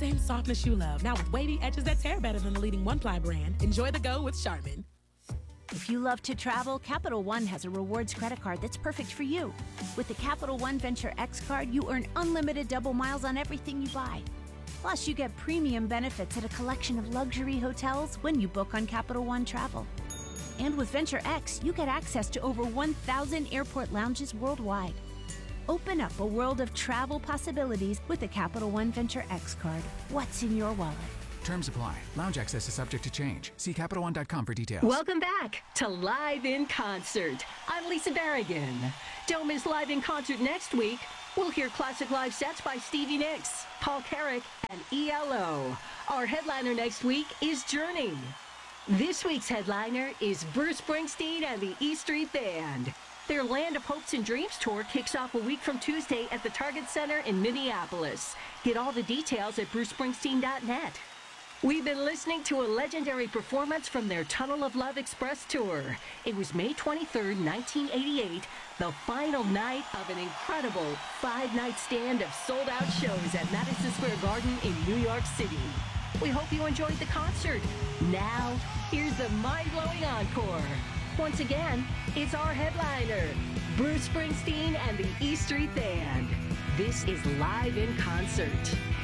same softness you love, now with wavy edges that tear better than the leading one-ply brand. Enjoy the go with Charmin. If you love to travel, Capital One has a rewards credit card that's perfect for you. With the Capital One Venture X card, you earn unlimited double miles on everything you buy. Plus, you get premium benefits at a collection of luxury hotels when you book on Capital One Travel. And with Venture X, you get access to over 1,000 airport lounges worldwide. Open up a world of travel possibilities with the Capital One Venture X card. What's in your wallet? Terms apply. Lounge access is subject to change. See CapitalOne.com for details. Welcome back to Live in Concert. I'm Lisa Barrigan. Don't miss Live in Concert next week. We'll hear classic live sets by Stevie Nicks, Paul Carrick, and ELO. Our headliner next week is Journey. This week's headliner is Bruce Springsteen and the E Street Band. Their Land of Hopes and Dreams tour kicks off a week from Tuesday at the Target Center in Minneapolis. Get all the details at brucespringsteen.net. We've been listening to a legendary performance from their Tunnel of Love Express tour. It was May 23rd, 1988, the final night of an incredible 5-night stand of sold-out shows at Madison Square Garden in New York City. We hope you enjoyed the concert. Now, here's the mind-blowing encore. Once again, it's our headliner, Bruce Springsteen and the E Street Band. This is Live in Concert.